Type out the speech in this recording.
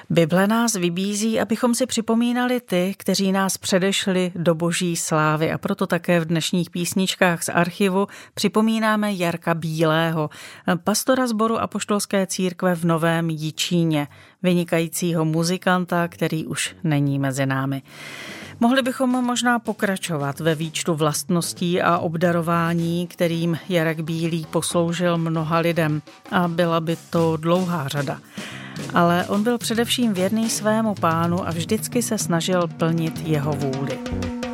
Bible nás vybízí, abychom si připomínali ty, kteří nás předešli do boží slávy, a proto také v dnešních písničkách z archivu připomínáme Jarka Bílého, pastora sboru Apoštolské církve v Novém Jičíně, vynikajícího muzikanta, který už není mezi námi. Mohli bychom možná pokračovat ve výčtu vlastností a obdarování, kterým Jarek Bílý posloužil mnoha lidem, a byla by to dlouhá řada. Ale on byl především věrný svému Pánu a vždycky se snažil plnit jeho vůli.